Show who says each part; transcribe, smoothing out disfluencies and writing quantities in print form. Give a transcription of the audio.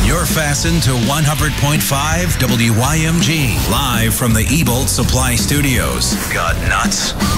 Speaker 1: You're fastened to 100.5 WYMG, live from the Ebolt Supply Studios. Got nuts?